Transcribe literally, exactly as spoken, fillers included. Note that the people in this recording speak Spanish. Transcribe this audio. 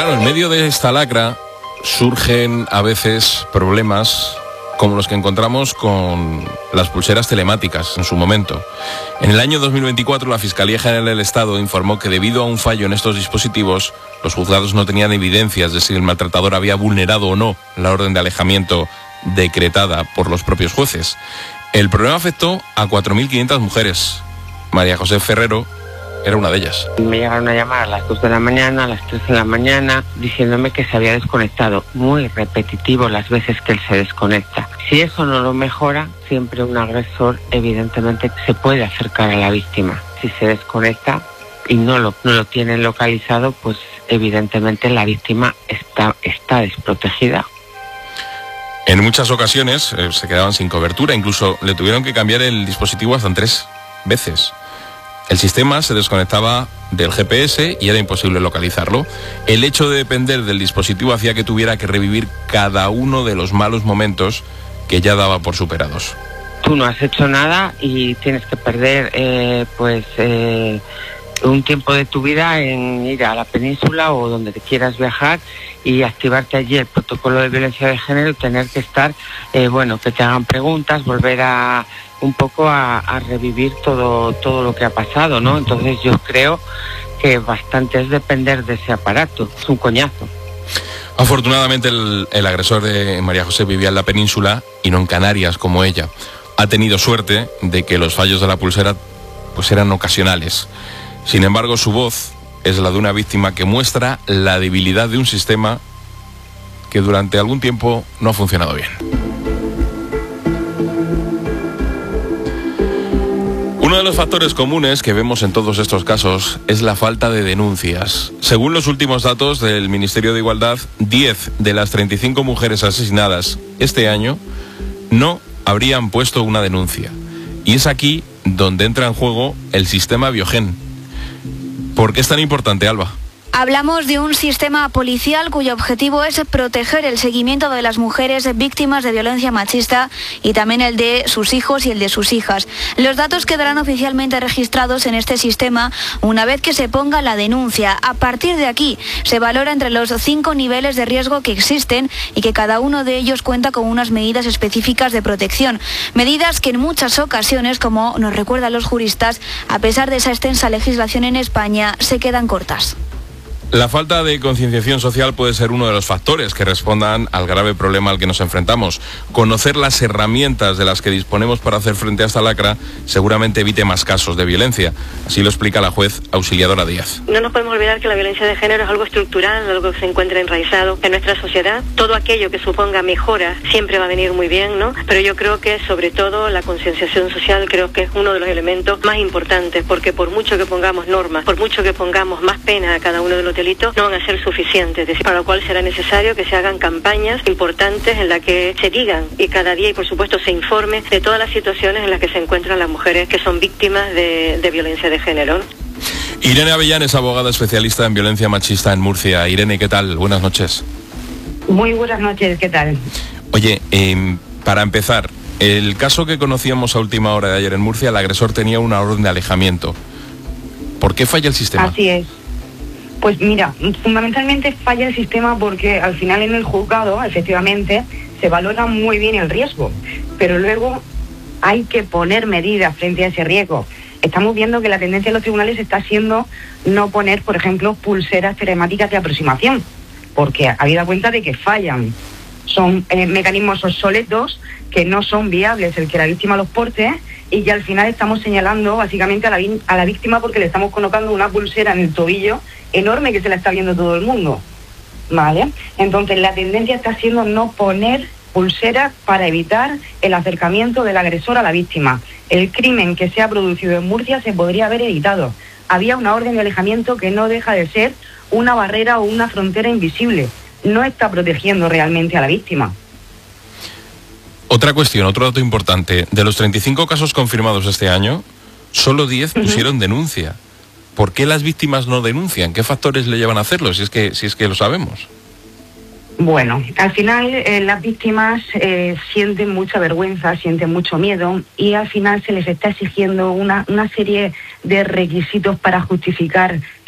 Claro, en medio de esta lacra surgen a veces problemas como los que encontramos con las pulseras telemáticas en su momento. En el año dos mil veinticuatro, la Fiscalía General del Estado informó que debido a un fallo en estos dispositivos, los juzgados no tenían evidencias de si el maltratador había vulnerado o no la orden de alejamiento decretada por los propios jueces. El problema afectó a cuatro mil quinientas mujeres. María José Ferrero era una de ellas. Me llegaron a llamar a las dos de la mañana, a las tres de la mañana, diciéndome que se había desconectado. Muy repetitivo las veces que él se desconecta. Si eso no lo mejora, siempre un agresor evidentemente se puede acercar a la víctima. Si se desconecta y no lo, no lo tienen localizado, pues evidentemente la víctima está, está desprotegida. En muchas ocasiones eh, se quedaban sin cobertura, incluso le tuvieron que cambiar el dispositivo hasta tres veces. El sistema se desconectaba del G P S y era imposible localizarlo. El hecho de depender del dispositivo hacía que tuviera que revivir cada uno de los malos momentos que ya daba por superados. Tú no has hecho nada y tienes que perder eh, pues eh, un tiempo de tu vida en ir a la península o donde te quieras viajar y activarte allí el protocolo de violencia de género y tener que estar, eh, bueno, que te hagan preguntas, volver a un poco a, a revivir todo todo lo que ha pasado, ¿no? Entonces yo creo que bastante es depender de ese aparato, es un coñazo. Afortunadamente el, el agresor de María José vivía en la península y no en Canarias como ella. Ha tenido suerte de que los fallos de la pulsera pues eran ocasionales. Sin embargo, su voz es la de una víctima que muestra la debilidad de un sistema que durante algún tiempo no ha funcionado bien. Uno de los factores comunes que vemos en todos estos casos es la falta de denuncias. Según los últimos datos del Ministerio de Igualdad, diez de las treinta y cinco mujeres asesinadas este año no habrían puesto una denuncia. Y es aquí donde entra en juego el sistema Biogen. ¿Por qué es tan importante, Alba? Hablamos de un sistema policial cuyo objetivo es proteger el seguimiento de las mujeres víctimas de violencia machista y también el de sus hijos y el de sus hijas. Los datos quedarán oficialmente registrados en este sistema una vez que se ponga la denuncia. A partir de aquí se valora entre los cinco niveles de riesgo que existen y que cada uno de ellos cuenta con unas medidas específicas de protección. Medidas que en muchas ocasiones, como nos recuerdan los juristas, a pesar de esa extensa legislación en España, se quedan cortas. La falta de concienciación social puede ser uno de los factores que respondan al grave problema al que nos enfrentamos. Conocer las herramientas de las que disponemos para hacer frente a esta lacra seguramente evite más casos de violencia. Así lo explica la juez Auxiliadora Díaz. No nos podemos olvidar que la violencia de género es algo estructural, algo que se encuentra enraizado en nuestra sociedad. Todo aquello que suponga mejora siempre va a venir muy bien, ¿no? Pero yo creo que sobre todo la concienciación social creo que es uno de los elementos más importantes, porque por mucho que pongamos normas, por mucho que pongamos más pena a cada uno de los delitos, no van a ser suficientes, para lo cual será necesario que se hagan campañas importantes en las que se digan y cada día y por supuesto se informe de todas las situaciones en las que se encuentran las mujeres que son víctimas de, de violencia de género. Irene Avellán es abogada especialista en violencia machista en Murcia. Irene, ¿qué tal? Buenas noches. Muy buenas noches, ¿qué tal? Oye, eh, para empezar, el caso que conocíamos a última hora de ayer en Murcia, el agresor tenía una orden de alejamiento. ¿Por qué falla el sistema? Así es. Pues mira, fundamentalmente falla el sistema porque al final en el juzgado, efectivamente, se valora muy bien el riesgo, pero luego hay que poner medidas frente a ese riesgo. Estamos viendo que la tendencia de los tribunales está siendo no poner, por ejemplo, pulseras telemáticas de aproximación, porque habida cuenta de que fallan. Son eh, mecanismos obsoletos que no son viables el que la víctima los porte y que al final estamos señalando básicamente a la, a la víctima porque le estamos colocando una pulsera en el tobillo enorme que se la está viendo todo el mundo, ¿vale? Entonces la tendencia está siendo no poner pulseras para evitar el acercamiento del agresor a la víctima. El crimen que se ha producido en Murcia se podría haber evitado. Había una orden de alejamiento que no deja de ser una barrera o una frontera invisible. No está protegiendo realmente a la víctima. Otra cuestión, otro dato importante. De los treinta y cinco casos confirmados este año, solo diez pusieron uh-huh. denuncia. ¿Por qué las víctimas no denuncian? ¿Qué factores le llevan a hacerlo, si es que, si es que lo sabemos? Bueno, al final eh, las víctimas eh, sienten mucha vergüenza, sienten mucho miedo y al final se les está exigiendo una, una serie de requisitos para justificar